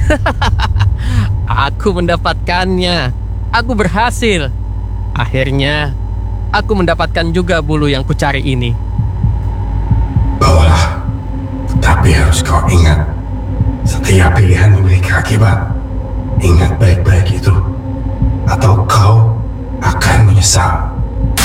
Aku mendapatkannya. Aku berhasil. Akhirnya, aku mendapatkan juga bulu yang kucari ini. Bawalah. Tapi harus kau ingat, setiap pilihan memiliki akibat. Ingat baik-baik itu, atau kau akan menyesal.